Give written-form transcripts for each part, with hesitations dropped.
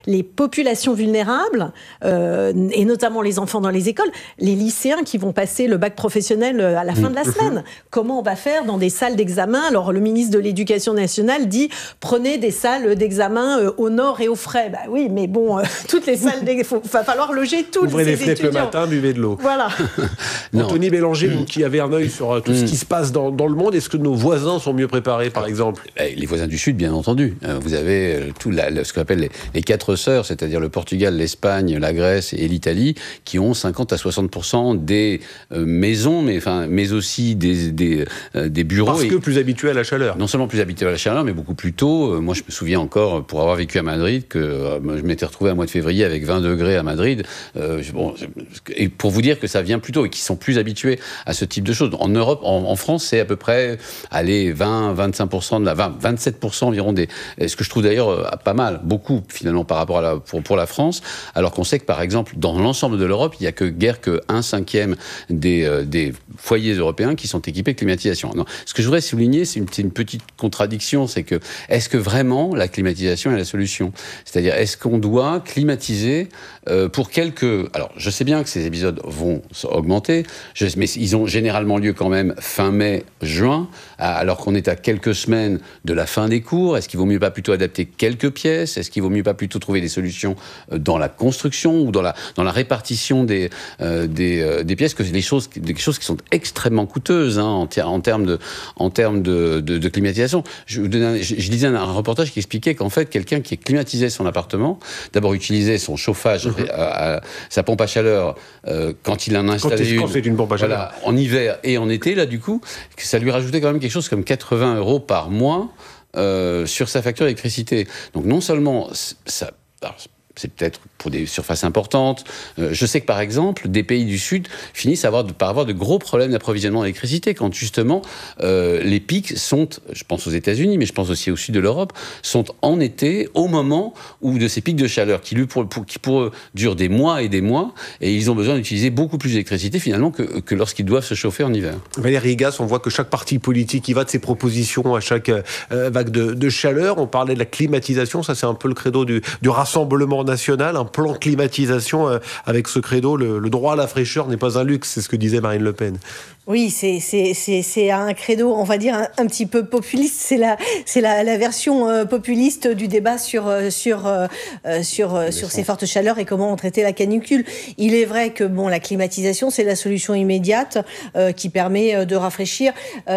Les populations vulnérables, et notamment les enfants dans les écoles, les lycéens qui vont passer le bac professionnel à la fin de la semaine. Comment on va faire dans des salles d'examen ? Alors le ministre de l'Éducation nationale dit « prenez des salles d'examen au nord et au frais ». Bah oui, mais bon, toutes les salles, va falloir loger tous Ouvrez les les fenêtres étudiants. le matin, buvez de l'eau. Voilà. Anthony Bélanger, vous qui avez un œil sur tout ce qui se passe dans le monde, est-ce que nos voisins sont mieux préparés, par exemple ? Les voisins du Sud, bien entendu. Vous avez ce qu'on appelle les quatre sœurs, c'est-à-dire le Portugal, l'Espagne, la Grèce et l'Italie, qui ont 50 à 60% des maisons, mais aussi des bureaux. Parce que plus habitués à la chaleur. Non seulement plus habitués à la chaleur, mais beaucoup plus tôt. Moi, je me souviens encore, pour avoir vécu à Madrid, que je m'étais retrouvé au mois de février avec 20 degrés à Madrid. Et pour vous dire que ça vient plus tôt et qu'ils sont plus habitués à ce type de choses. En Europe, en France, c'est à peu près 20-25% 27% environ ce que je trouve d'ailleurs pas mal, beaucoup finalement par rapport à pour la France, alors qu'on sait que par exemple dans l'ensemble de l'Europe, il n'y a guère que 1/5 des foyers européens qui sont équipés de climatisation. Non, ce que je voudrais souligner, c'est une petite contradiction, c'est que est-ce que vraiment la climatisation est la solution ? C'est-à-dire est-ce qu'on doit climatiser pour quelques... Alors je sais bien que ces épisodes vont augmenter, mais ils ont généralement lieu quand même fin mai, juin, alors qu'on est à quelques semaines de la fin des cours. Est-ce qu'il vaut mieux pas plutôt adapter quelques pièces ? Est-ce qu'il vaut mieux pas plutôt trouver des solutions dans la construction ou dans la répartition des pièces, que des choses qui sont extrêmement coûteuses en termes de climatisation. Je lisais un reportage qui expliquait qu'en fait quelqu'un qui climatisait son appartement, d'abord utilisait son chauffage, sa pompe à chaleur quand il en a installé quand c'est une pompe à chaleur, en hiver et en été, là du coup, ça lui rajoutait quand même quelque chose comme 80 € par mois sur sa facture d'électricité. Donc non seulement ça... Alors, c'est peut-être pour des surfaces importantes. Je sais que, par exemple, des pays du Sud finissent par avoir de gros problèmes d'approvisionnement d'électricité quand, justement, les pics sont, je pense aux États-Unis, mais je pense aussi au Sud de l'Europe, sont en été, au moment où de ces pics de chaleur qui pour eux, durent des mois, et ils ont besoin d'utiliser beaucoup plus d'électricité, finalement, que lorsqu'ils doivent se chauffer en hiver. Valérie Higas, on voit que chaque parti politique y va de ses propositions à chaque vague de chaleur. On parlait de la climatisation, ça c'est un peu le credo du Rassemblement national, un plan climatisation avec ce credo, le droit à la fraîcheur n'est pas un luxe, c'est ce que disait Marine Le Pen. Oui, c'est un credo, on va dire, un petit peu populiste. C'est la version populiste du débat sur ces fortes chaleurs et comment on traitait la canicule. Il est vrai que la climatisation, c'est la solution immédiate qui permet de rafraîchir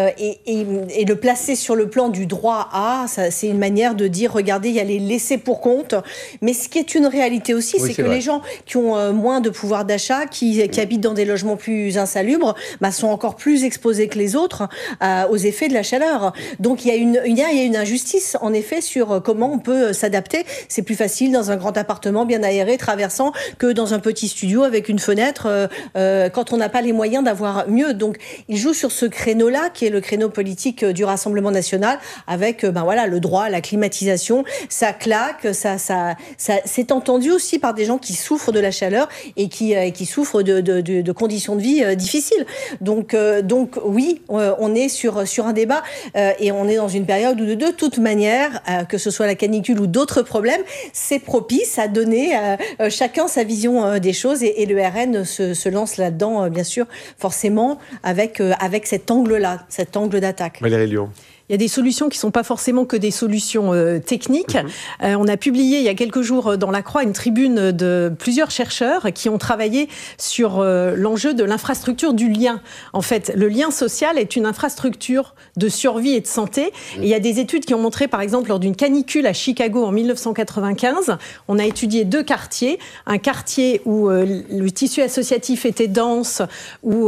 et le placer sur le plan du droit à, ça, c'est une manière de dire, regardez, il y a les laissés pour compte. Mais ce qui est une réalité aussi, c'est que vrai. Les gens qui ont moins de pouvoir d'achat, qui habitent dans des logements plus insalubres, sont encore plus exposés que les autres aux effets de la chaleur. Donc il y a une injustice en effet sur comment on peut s'adapter. C'est plus facile dans un grand appartement bien aéré traversant que dans un petit studio avec une fenêtre quand on n'a pas les moyens d'avoir mieux. Donc il joue sur ce créneau-là qui est le créneau politique du Rassemblement national avec le droit à la climatisation. Ça claque, ça c'est entendu aussi par des gens qui souffrent de la chaleur et qui souffrent de conditions de vie difficiles. Donc oui, on est sur un débat et on est dans une période où de toute manière, que ce soit la canicule ou d'autres problèmes, c'est propice à donner chacun sa vision des choses et le RN se lance là-dedans, bien sûr, forcément, avec cet angle-là, cet angle d'attaque. Valérie Lyon. Il y a des solutions qui ne sont pas forcément que des solutions techniques. On a publié il y a quelques jours dans La Croix une tribune de plusieurs chercheurs qui ont travaillé sur l'enjeu de l'infrastructure du lien. En fait, le lien social est une infrastructure de survie et de santé. Et il y a des études qui ont montré, par exemple, lors d'une canicule à Chicago en 1995, on a étudié 2 quartiers. Un quartier où le tissu associatif était dense, où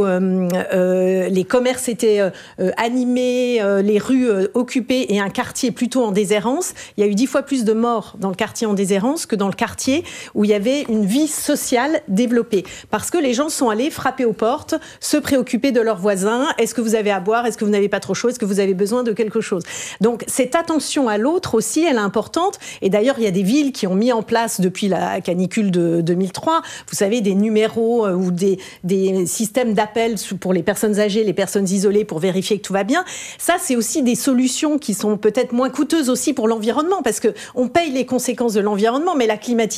les commerces étaient animés, les rues occupé et un quartier plutôt en déshérence. Il y a eu 10 fois plus de morts dans le quartier en déshérence que dans le quartier où il y avait une vie sociale développée. Parce que les gens sont allés frapper aux portes, se préoccuper de leurs voisins. Est-ce que vous avez à boire ? Est-ce que vous n'avez pas trop chaud ? Est-ce que vous avez besoin de quelque chose ? Donc, cette attention à l'autre aussi, elle est importante. Et d'ailleurs, il y a des villes qui ont mis en place depuis la canicule de 2003, vous savez, des numéros ou des systèmes d'appel pour les personnes âgées, les personnes isolées pour vérifier que tout va bien. Ça, c'est aussi des solutions qui sont peut-être moins coûteuses aussi pour l'environnement, parce que on paye les conséquences de l'environnement, mais la climatisation